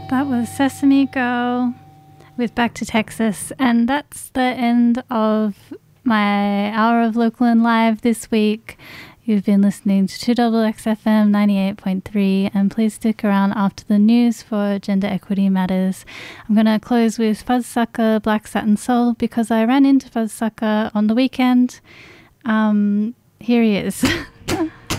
That was Sesame Girl with Back to Texas, and that's the end of my hour of Local and Live this week. You've been listening to 2XXFM 98.3, and please stick around after the news for Gender Equity Matters. I'm going to close with Fuzzsucker, Black Satin Soul, because I ran into Fuzzsucker on the weekend. Here he is.